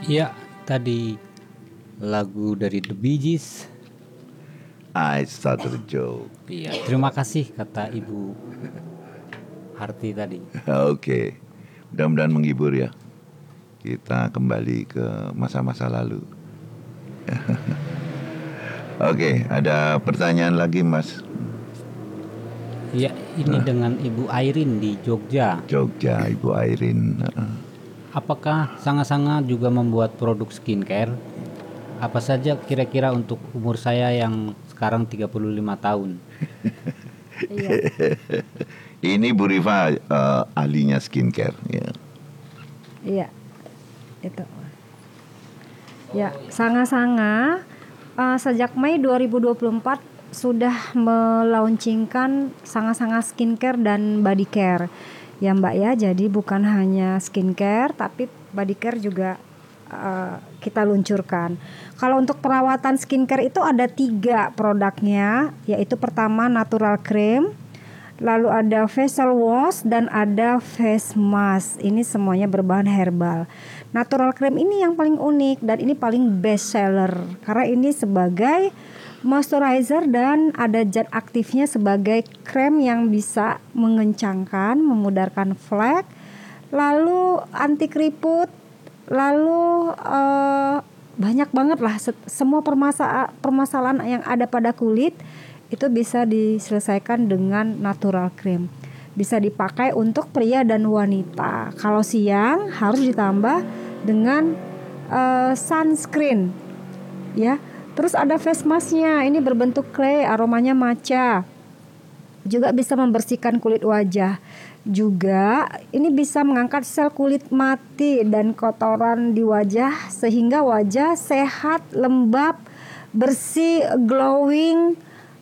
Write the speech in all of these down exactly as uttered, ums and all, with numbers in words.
Iya, tadi lagu dari The Bee Gees. I started a joke. Iya, terima kasih kata Ibu Harti tadi. Oke, mudah-mudahan menghibur ya. Kita kembali ke masa-masa lalu. Oke, ada pertanyaan lagi, Mas? Iya, ini Nah. dengan Ibu Airin di Jogja. Jogja, Ibu Airin. Apakah Sanga-Sanga juga membuat produk skincare? Apa saja kira-kira untuk umur saya yang sekarang tiga puluh lima tahun? Iya. Ini Bu Rifa uh, ahlinya skincare ya. Iya. Itu. Ya, Sanga-Sanga uh, sejak Mei dua ribu dua puluh empat sudah melaunchingkan Sanga-Sanga skincare dan body care. Ya Mbak ya, jadi bukan hanya skincare tapi body care juga uh, kita luncurkan. Kalau untuk perawatan skincare itu ada tiga produknya, yaitu pertama natural cream, lalu ada facial wash dan ada face mask. Ini semuanya berbahan herbal. Natural cream ini yang paling unik dan ini paling best seller karena ini sebagai moisturizer dan ada zat aktifnya sebagai krem yang bisa mengencangkan, memudarkan flek, lalu anti keriput, lalu uh, banyak banget lah semua permasalahan permasalahan yang ada pada kulit itu bisa diselesaikan dengan natural cream. Bisa dipakai untuk pria dan wanita. Kalau siang harus ditambah dengan uh, sunscreen, ya. Terus ada face masknya, ini berbentuk clay, aromanya matcha. Juga bisa membersihkan kulit wajah. Juga ini bisa mengangkat sel kulit mati dan kotoran di wajah sehingga wajah sehat, lembab, bersih, glowing,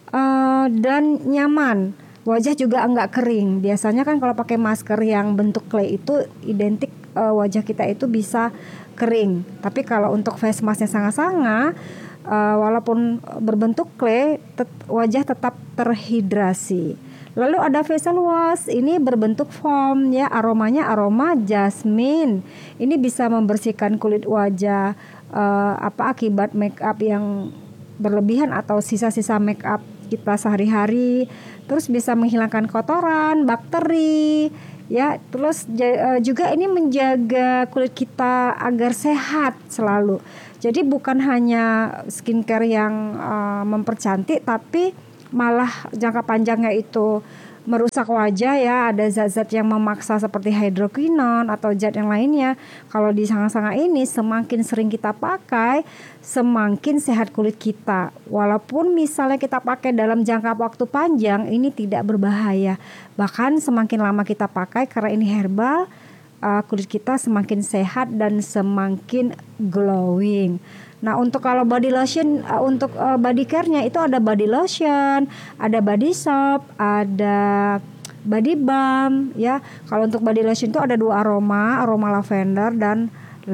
uh, dan nyaman. Wajah juga enggak kering. Biasanya kan kalau pakai masker yang bentuk clay itu identik uh, wajah kita itu bisa kering. Tapi kalau untuk face masknya Sanga-Sanga, Uh, walaupun berbentuk clay, tet- wajah tetap terhidrasi. Lalu ada facial wash, ini berbentuk foam ya, aromanya aroma jasmine. Ini bisa membersihkan kulit wajah uh, apa akibat make up yang berlebihan atau sisa-sisa make up kita sehari-hari. Terus bisa menghilangkan kotoran, bakteri. Ya, terus uh, juga ini menjaga kulit kita agar sehat selalu. Jadi bukan hanya skincare yang uh, mempercantik, tapi malah jangka panjangnya itu merusak wajah ya. Ada zat-zat yang memaksa seperti hidroquinone atau zat yang lainnya. Kalau di Sanga-Sanga ini semakin sering kita pakai, semakin sehat kulit kita. Walaupun misalnya kita pakai dalam jangka waktu panjang, ini tidak berbahaya. Bahkan semakin lama kita pakai karena ini herbal, Uh, kulit kita semakin sehat dan semakin glowing. Nah untuk kalau body lotion, uh, untuk uh, body care-nya itu ada body lotion, ada body soap, ada body balm ya. Kalau untuk body lotion itu ada dua aroma, aroma lavender dan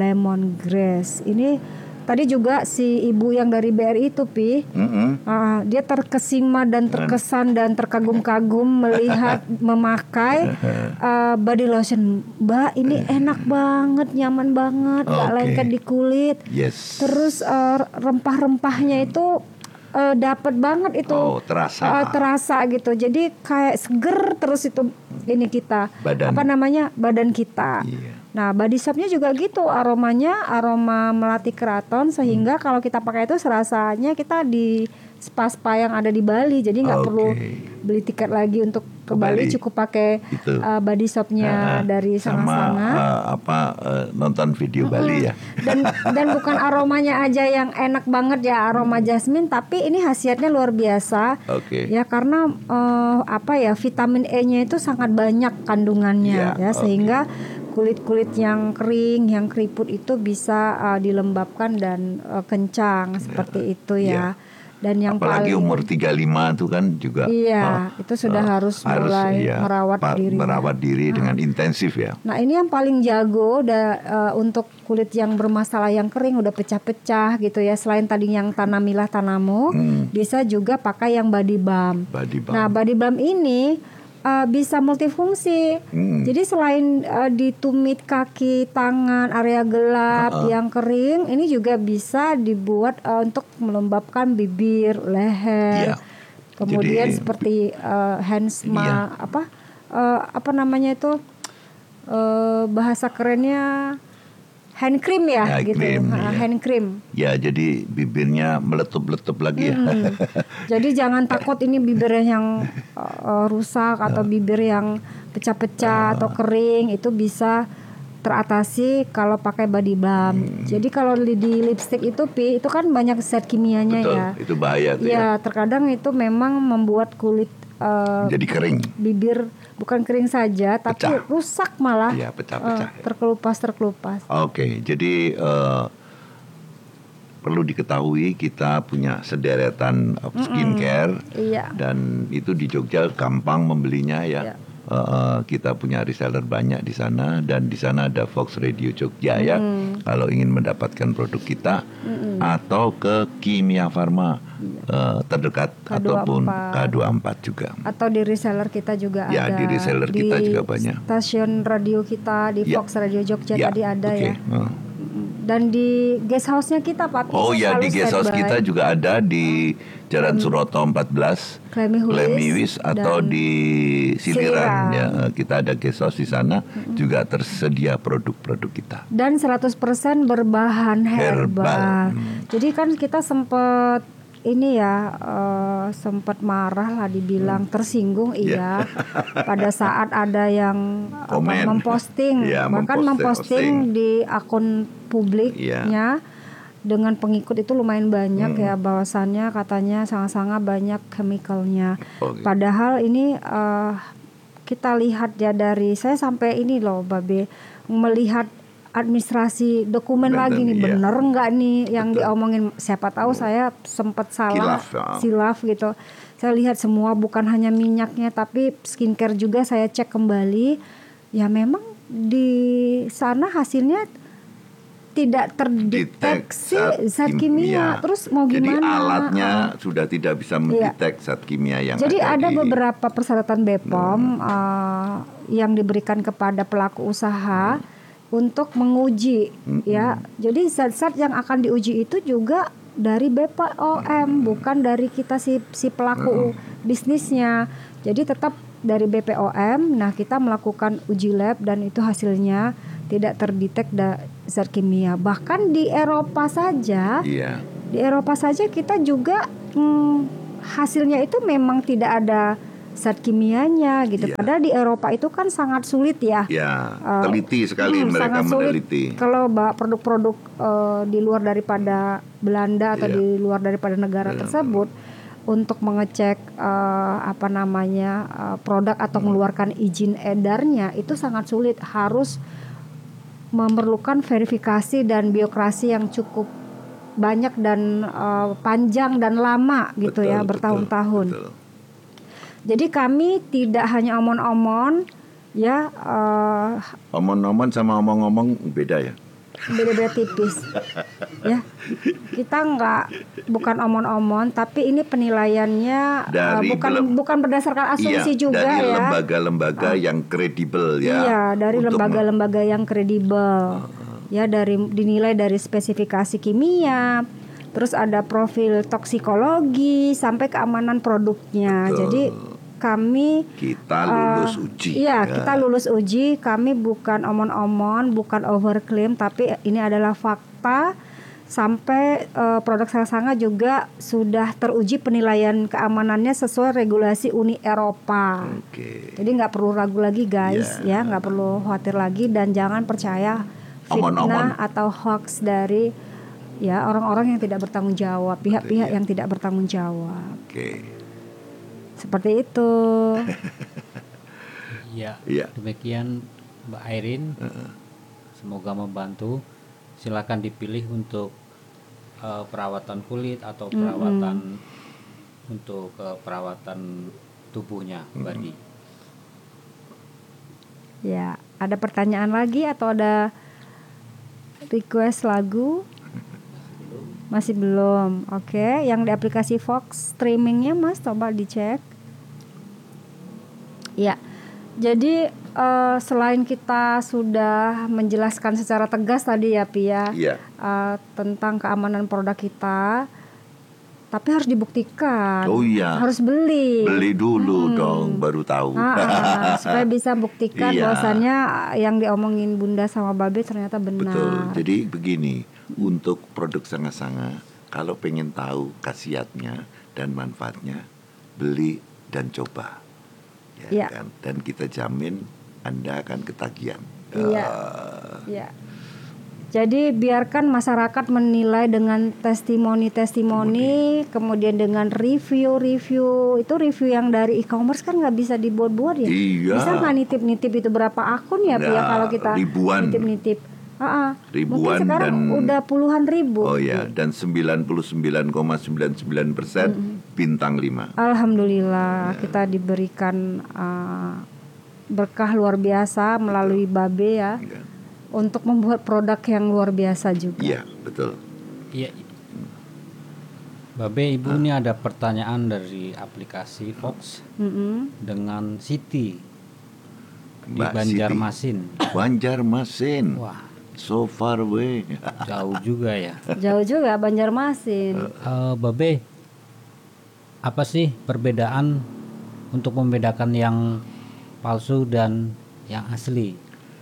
lemongrass. Ini tadi juga si ibu yang dari B R I itu Pi, mm-hmm. uh, dia terkesima dan terkesan dan terkagum-kagum melihat memakai uh, body lotion. Mbak ini enak banget, nyaman banget, gak okay. lengket di kulit. Yes. Terus uh, rempah-rempahnya itu uh, dapat banget itu. Oh, terasa. Uh, terasa gitu. Jadi kayak seger terus itu ini kita. Badan. Apa namanya? Badan kita. Iya. Nah, body soapnya juga gitu, aromanya aroma melati keraton sehingga hmm. kalau kita pakai itu serasanya kita di spa-spa yang ada di Bali. Jadi nggak okay. perlu beli tiket lagi untuk ke, ke Bali, Bali, cukup pakai uh, body soapnya uh, dari Sanga-Sanga. Sama uh, apa uh, nonton video mm-hmm. Bali ya. Dan dan bukan aromanya aja yang enak banget ya, aroma jasmine, tapi ini khasiatnya luar biasa. Okay. Ya karena uh, apa ya, vitamin E-nya itu sangat banyak kandungannya yeah, ya sehingga okay. kulit-kulit yang kering, yang keriput itu bisa uh, dilembabkan dan uh, kencang seperti yeah. itu ya. Yeah. Dan yang apalagi paling, umur tiga puluh lima itu kan juga iya, uh, itu sudah uh, harus mulai harus, ya, merawat pa- diri. Merawat diri uh. dengan intensif ya. Nah, ini yang paling jago da, uh, untuk kulit yang bermasalah yang kering udah pecah-pecah gitu ya. Selain tadi yang Tanamilah Tanamu, hmm. bisa juga pakai yang body balm. Body balm. Nah, body balm ini uh, bisa multifungsi. Hmm. Jadi selain uh, di tumit kaki, tangan, area gelap Uh-uh. yang kering, ini juga bisa dibuat uh, untuk melembabkan bibir, leher. Iya. Kemudian Jadi, seperti uh, hand sma, Iya. apa uh, apa namanya itu uh, bahasa kerennya hand cream ya, Hand gitu. cream, Ha, iya. hand cream. Ya, jadi bibirnya meletup-letup lagi ya. Hmm. Jadi jangan takut ini bibirnya yang uh, rusak atau bibir yang pecah-pecah atau kering, itu bisa teratasi kalau pakai body balm. Hmm. Jadi kalau di, di lipstick itu Pi, itu kan banyak zat kimianya Betul, ya. itu bahaya tuh ya. Ya, terkadang itu memang membuat kulit uh, Jadi kering. bibir bukan kering saja, tapi Pecah. rusak malah. Iya, pecah-pecah. Uh, terkelupas terkelupas. Oke, jadi eh, perlu diketahui kita punya sederetan of skincare. Iya. Dan itu di Jogja gampang membelinya ya. Ya. Eh, eh, kita punya reseller banyak di sana, dan di sana ada Fox Radio Jogja ya. Kalau ingin mendapatkan produk kita, atau ke Kimia Farma eh, terdekat K dua puluh empat. ataupun K dua puluh empat juga. Atau di reseller kita juga Ya, ada. di reseller kita juga banyak. Stasiun radio kita di Ya. Fox Radio Jogja Ya, tadi ada oke. ya. Eh. Dan di guest house-nya kita Pak. Oh ya, selalu di guest house standby. kita juga ada di Jalan Suroto empat belas, Klemihuis, atau dan di Siliran. Siliran. Ya, kita ada guest house di sana, juga tersedia produk-produk kita. Dan seratus persen berbahan herbal. Herbal. Jadi kan kita sempat ini ya uh, sempat marah lah, dibilang tersinggung iya pada saat ada yang apa, Komen. memposting Ya, bahkan memposting- memposting di akun publiknya dengan pengikut itu lumayan banyak ya, bahwasannya katanya sangat-sangat banyak chemicalnya. Oh, gitu. Padahal ini uh, kita lihat ya dari saya sampai ini loh Babe melihat administrasi dokumen Bener, lagi nih, iya. bener nggak nih yang Betul. diomongin, siapa tahu saya sempat salah, Kilaf, ya. silaf gitu. Saya lihat semua, bukan hanya minyaknya tapi skincare juga saya cek kembali. Ya memang di sana hasilnya tidak terdeteksi zat kimia. Terus mau Jadi gimana? alatnya sudah tidak bisa mendetek zat kimia yang Jadi ada di- beberapa persyaratan B P O M uh, yang diberikan kepada pelaku usaha untuk menguji ya. Jadi zat-zat yang akan diuji itu juga dari B P O M, bukan dari kita si si pelaku bisnisnya. Jadi tetap dari B P O M. Nah, kita melakukan uji lab dan itu hasilnya tidak terdetek da- zat kimia. Bahkan di Eropa saja, Iya. di Eropa saja kita juga hmm, hasilnya itu memang tidak ada zat kimianya gitu. Iya. Padahal di Eropa itu kan sangat sulit ya. Ya, Uh, teliti sekali hmm, mereka sangat sulit meneliti. kalau bawa produk-produk uh, di luar daripada Belanda atau Iya. di luar daripada negara Iya. tersebut untuk mengecek uh, apa namanya uh, produk atau mengeluarkan izin edarnya itu sangat sulit, harus memerlukan verifikasi dan birokrasi yang cukup banyak dan uh, panjang dan lama gitu Betul, ya, betul, bertahun-tahun. betul. Jadi kami tidak hanya omon-omon ya, uh, Omong-omong sama omong-omong beda ya. beda-beda tipis ya. Kita nggak, bukan omon-omon, tapi ini penilaiannya uh, Dari bukan belum- bukan berdasarkan asumsi Iya, juga dari ya. lembaga-lembaga yang kredibel ya. Iya, dari Untuk lembaga-lembaga yang kredibel. Ya, dari dinilai dari spesifikasi kimia, terus ada profil toksikologi sampai keamanan produknya. Betul. Jadi kami kita lulus uh, uji. Iya, ya. kita lulus uji. Kami bukan omon-omon, bukan overclaim, tapi ini adalah fakta. Sampai uh, produk Sanga juga sudah teruji penilaian keamanannya sesuai regulasi Uni Eropa. Oke. Jadi nggak perlu ragu lagi guys, Yeah. ya nggak perlu khawatir lagi, dan jangan percaya fitnah Omon-omon. atau hoax dari ya orang-orang yang tidak bertanggung jawab, pihak-pihak Iya. yang tidak bertanggung jawab. Oke. Seperti itu. Ya, Iya. demikian Mbak Airin. Semoga membantu. Silakan dipilih untuk uh, perawatan kulit atau perawatan untuk uh, perawatan tubuhnya, body. Ya, ada pertanyaan lagi atau ada request lagu? Masih belum. Oke, yang di aplikasi Fox streamingnya Mas coba dicek. Ya, jadi eh, selain kita sudah menjelaskan secara tegas tadi ya Pi ya, Iya. eh, tentang keamanan produk kita, tapi harus dibuktikan. Oh iya. Harus beli. Beli dulu dong, baru tahu. Ah, ah, ah, supaya bisa buktikan Iya. bahwasannya yang diomongin Bunda sama Babe ternyata benar. Betul. Jadi begini, untuk produk sanga-sanga, kalau pengen tahu khasiatnya dan manfaatnya, beli dan coba. Ya, Iya. kan? Dan kita jamin Anda akan ketagihan. Iya. Ah, Ya. Jadi biarkan masyarakat menilai dengan testimoni-testimoni, kemudian dengan review-review. Itu review yang dari e-commerce kan nggak bisa dibuat-buat ya. Iya. Bisa nggak nitip-nitip itu berapa akun ya, Pi ya, Nah, kalau kita ribuan. nitip-nitip. Ah, ah. Ribuan Mungkin sekarang dan- udah puluhan ribu. Oh ya, dan sembilan puluh sembilan koma sembilan sembilan persen bintang lima. Alhamdulillah Ya. kita diberikan uh, berkah luar biasa melalui Babe ya, Ya. untuk membuat produk yang luar biasa juga. Iya, betul. Iya. Babe, Ibu ini ada pertanyaan dari aplikasi Fox Mm-mm. dengan Siti di Mbak Banjarmasin. Banjarmasin. Wah, So far away. jauh juga ya. Jauh juga Banjarmasin. Eh, Babe, apa sih perbedaan untuk membedakan yang palsu dan yang asli?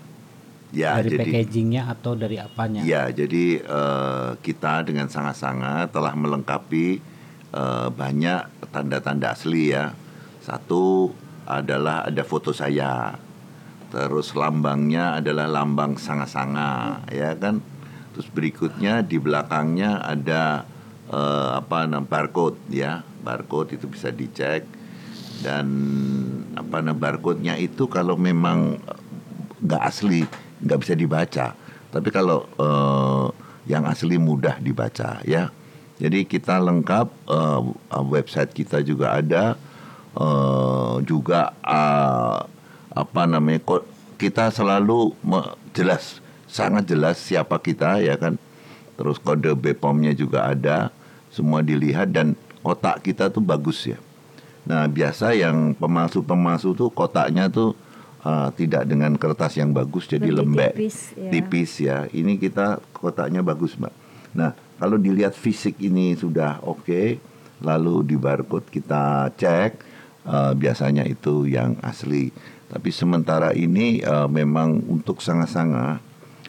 Ya, Dari jadi packagingnya atau dari apanya? ya, jadi eh, kita dengan sangat-sangat telah melengkapi eh, banyak tanda-tanda asli ya. Satu adalah ada foto saya. Terus lambangnya adalah lambang sanga-sanga, ya kan? Terus berikutnya di belakangnya ada eh, apa namanya barcode ya. Barcode itu bisa dicek, dan apa namanya barcode-nya itu kalau memang nggak asli nggak bisa dibaca, tapi kalau eh, yang asli mudah dibaca ya. Jadi kita lengkap, eh, website kita juga ada, eh, juga eh, apa namanya kok kita selalu me- jelas, sangat jelas siapa kita ya kan. Terus kode B P O M-nya juga ada, semua dilihat, dan kotak kita tuh bagus ya. Nah, biasa yang pemalsu-pemalsu tuh kotaknya tuh uh, tidak dengan kertas yang bagus, jadi Lebih lembek, tipis, ya. tipis ya. Ini kita kotaknya bagus, Mbak. Nah, kalau dilihat fisik ini sudah oke, lalu di barcode kita cek, uh, biasanya itu yang asli. Tapi sementara ini uh, memang untuk sanga-sanga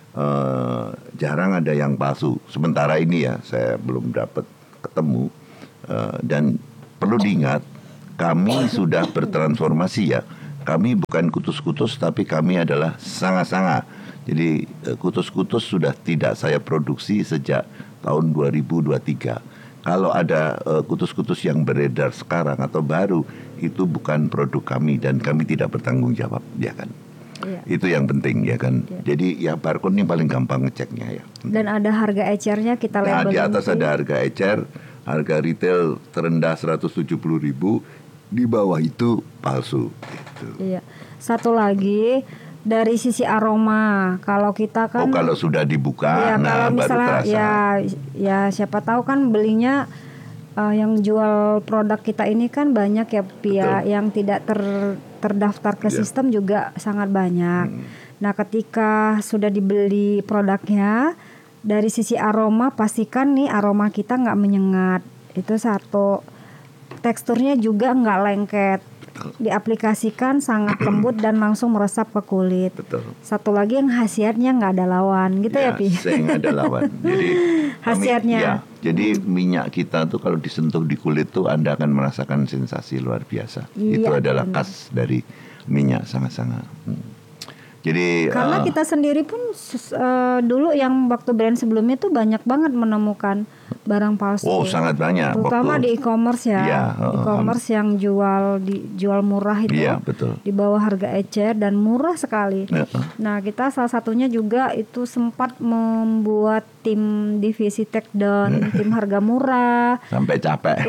uh, jarang ada yang palsu. Sementara ini ya, saya belum dapat ketemu. Uh, dan perlu diingat, kami sudah bertransformasi ya. Kami bukan kutus-kutus, tapi kami adalah sanga-sanga. Jadi eh, kutus-kutus sudah tidak saya produksi sejak tahun dua ribu dua puluh tiga. Kalau ada eh, kutus-kutus yang beredar sekarang atau baru, itu bukan produk kami dan kami tidak bertanggung jawab, ya kan? Iya. Itu yang penting, ya kan? Iya. Jadi ya barcode ini paling gampang ngeceknya ya. Dan ada harga ecernya kita Nah, labelin. di atas Pi. ada harga ecer, harga retail terendah seratus tujuh puluh ribu, di bawah itu palsu. Gitu. Iya. Satu lagi dari sisi aroma, kalau kita kan Oh, kalau sudah dibuka, ya, nah kalau baru misalnya terasa. ya ya siapa tahu kan belinya eh, yang jual produk kita ini kan banyak ya Pi ya, Betul. yang tidak ter, terdaftar ke Ya. sistem juga sangat banyak. Hmm. Nah, ketika sudah dibeli produknya, dari sisi aroma pastikan nih aroma kita nggak menyengat. Itu satu. Teksturnya juga nggak lengket. Diaplikasikan sangat lembut dan langsung meresap ke kulit. Betul. Satu lagi yang khasiatnya nggak ada lawan, gitu ya, Pi? Saya nggak ada lawan. Jadi kami- Khasiatnya. ya, jadi minyak kita tuh kalau disentuh di kulit tuh Anda akan merasakan sensasi luar biasa. Iya, Itu adalah benar. khas dari minyak sangat-sangat. Hmm. Jadi Karena eh, kita sendiri pun ses- eh, dulu yang waktu brand sebelumnya tuh banyak banget menemukan barang palsu. oh sangat banyak. Terutama Waktu- di e-commerce ya. Iya, heeh. E-commerce yang jual di jual murah itu. Iya, betul. Di bawah harga ecer dan murah sekali. Heeh. Nah, kita salah satunya juga itu sempat membuat tim divisi take down, tim harga murah. sampai capek.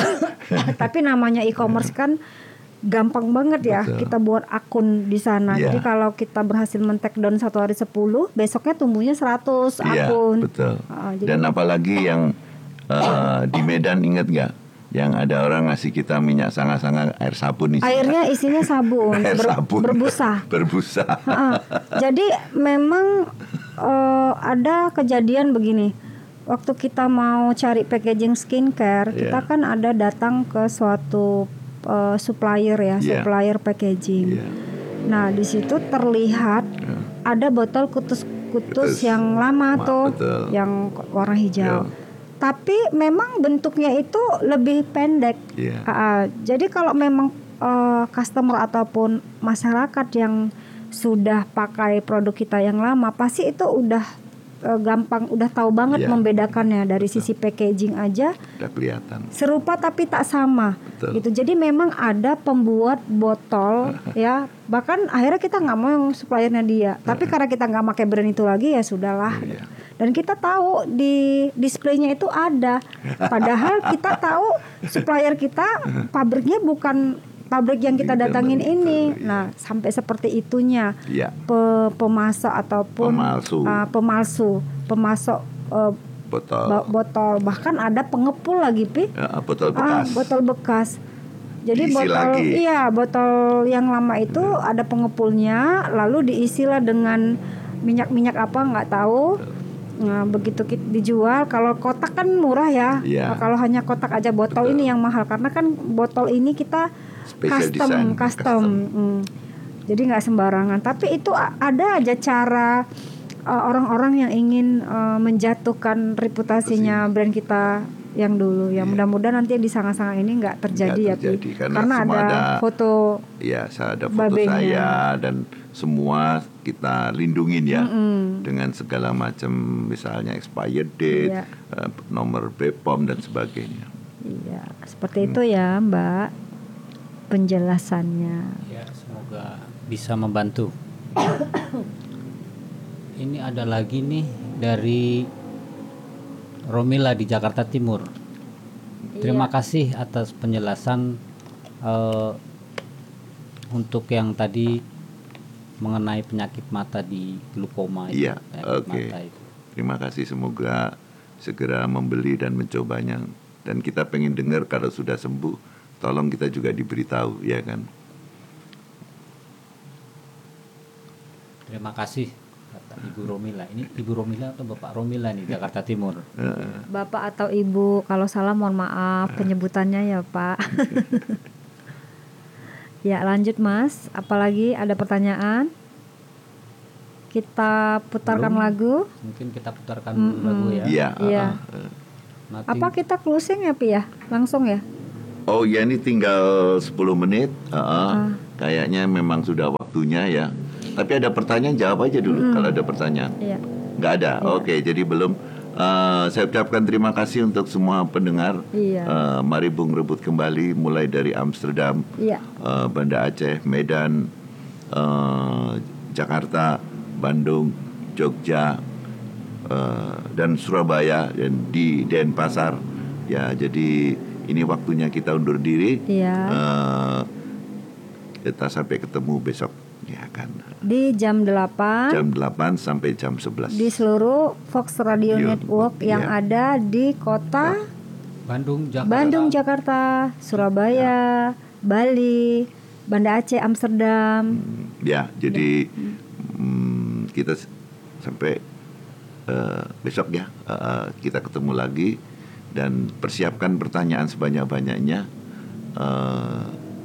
Tapi namanya e-commerce kan gampang banget ya, Betul. kita buat akun di sana. Iya. Jadi kalau kita berhasil men-take down satu hari sepuluh, besoknya tumbuhnya seratus Iya, akun. betul. Ah, jadi- Dan apalagi yang eh, di Medan, ingat nggak? yang ada orang ngasih kita minyak sanga-sanga air sabun isinya. Airnya isinya sabun, Air ber- sabun. berbusa. Berbusa. Ha-ha. Jadi memang uh, ada kejadian begini. Waktu kita mau cari packaging skincare, Yeah. kita kan ada datang ke suatu uh, supplier ya, Yeah. supplier packaging. Iya. Nah, di situ terlihat Ya. ada botol kutus-kutus Kutus. yang lama Ma- tuh, betul. yang warna hijau. Ya. Tapi memang bentuknya itu lebih pendek. Iya. Ah, ah. Jadi kalau memang uh, customer ataupun masyarakat yang sudah pakai produk kita yang lama, pasti itu udah uh, gampang, udah tahu banget Iya. membedakannya dari sisi packaging aja. Udah kelihatan. Serupa tapi tak sama. Betul. Gitu. Jadi memang ada pembuat botol ya. Bahkan akhirnya kita nggak mau yang suppliernya dia. Tapi karena kita nggak pakai brand itu lagi ya sudahlah. Iya. Dan kita tahu di displaynya itu ada. Padahal kita tahu supplier kita pabriknya bukan pabrik yang kita datangin ini. Nah, sampai seperti itunya. Iya. Pe- pemasok ataupun Pemalsu. uh, pemalsu, pemasok uh, Botol. Ba- botol, bahkan ada pengepul lagi, Pi. Ya, botol Ah, bekas. botol bekas. Jadi Diisi botol lagi. iya, botol yang lama itu ada pengepulnya, lalu diisilah dengan minyak-minyak apa nggak tahu. Nah, begitu kita dijual, kalau kotak kan murah ya. Iya. Nah, kalau hanya kotak aja botol Betul. ini yang mahal karena kan botol ini kita Special custom, design, custom. custom. Hmm. Jadi nggak sembarangan. Tapi itu a- ada aja cara uh, orang-orang yang ingin uh, menjatuhkan reputasinya brand kita yang dulu. Ya Iya. mudah-mudahan nanti di sanga-sanga ini nggak terjadi, Nggak terjadi, ya, Pi. karena Karena semua ada, ada- foto. Ya, saya ada foto Babenya. saya dan semua kita lindungin ya Mm-mm. dengan segala macam, misalnya expired date, Iya. eh, nomor B P O M dan sebagainya. Iya, seperti itu ya, Mbak. Penjelasannya. Ya, semoga bisa membantu. Ini ada lagi nih dari Romila di Jakarta Timur. Terima Iya. kasih atas penjelasan eh, untuk yang tadi mengenai penyakit mata di glaukoma itu, Iya, penyakit oke. mata itu. Terima kasih, semoga segera membeli dan mencobanya. Dan kita pengen dengar kalau sudah sembuh, tolong kita juga diberitahu, ya kan? Terima kasih kata Ibu Romila. Ini Ibu Romila atau Bapak Romila nih Jakarta Timur. Eh, Bapak atau Ibu, kalau salah mohon maaf penyebutannya ya, Pak. Ya, lanjut Mas. Apalagi ada pertanyaan? Kita putarkan Belum. lagu. Mungkin kita putarkan Mm-mm. lagu ya. Iya. Iya. eh, eh. Nothing- Apa kita closing ya, Pi ya? Langsung ya? Oh ya, ini tinggal sepuluh menit. eh, eh. Ah. Kayaknya memang sudah waktunya ya. Tapi ada pertanyaan, jawab aja dulu kalau ada pertanyaan. Iya. Nggak ada. Oke, jadi belum. Eh, saya ucapkan terima kasih untuk semua pendengar. Iya. Eh, mari Bung rebut kembali mulai dari Amsterdam, Iya. eh, Banda Aceh, Medan, eh, Jakarta, Bandung, Jogja, eh, dan Surabaya, dan di Denpasar. Ya, jadi ini waktunya kita undur diri. Iya. Eh, kita sampai ketemu besok, ya kan. Di jam delapan Jam delapan sampai jam sebelas. di seluruh Fox Radio Yo, Network yang iya. ada di kota Bandung, Jakarta. Bandung, Jakarta, Surabaya, Bali, Banda Aceh, Amsterdam. Ya, jadi mm, kita s- sampai eh, besok ya, eh, kita ketemu lagi dan persiapkan pertanyaan sebanyak-banyaknya. Eh,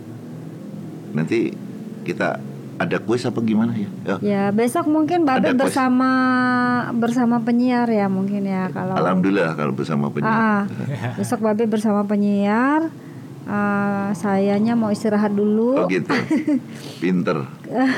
nanti kita ada kuis apa gimana ya? Ya, Ya, besok mungkin Babe Ada kuis. bersama bersama penyiar ya mungkin ya kalau Alhamdulillah kalau bersama Ah, penyiar. besok Babe bersama penyiar. Ah, sayanya mau istirahat dulu. Oh gitu, pinter.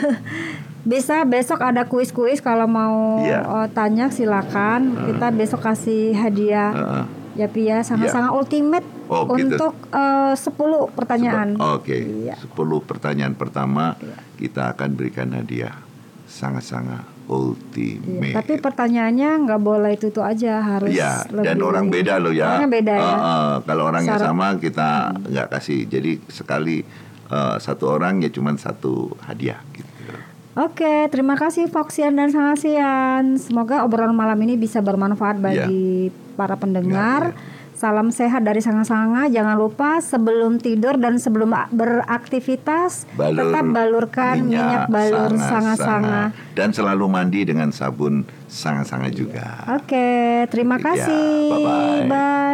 Bisa besok ada kuis-kuis kalau mau Iya. oh, tanya silakan. Kita besok kasih hadiah. Heeh. Ya Pi ya, sangat-sangat ultimate Oh, gitu. untuk eh, sepuluh pertanyaan. Oke, Iya. sepuluh pertanyaan pertama kita akan berikan hadiah sangat-sangat Iya, ultimate. tapi pertanyaannya nggak boleh itu itu aja, harus Iya, lebih. dan orang beda loh ya. Orangnya beda ya. Eh, eh, kalau orangnya Syarat- sama kita nggak kasih. Jadi sekali eh, satu orang ya cuman satu hadiah gitu. Oke, terima kasih Foxian dan Sangasian. Semoga obrolan malam ini bisa bermanfaat bagi para pendengar. Iya, Salam sehat dari Sanga-Sanga. Jangan lupa sebelum tidur dan sebelum beraktivitas Balur tetap balurkan minyak, balur Sanga-Sanga. Dan selalu mandi dengan sabun Sanga-Sanga juga. Oke, terima Ya, kasih. bye-bye. Bye.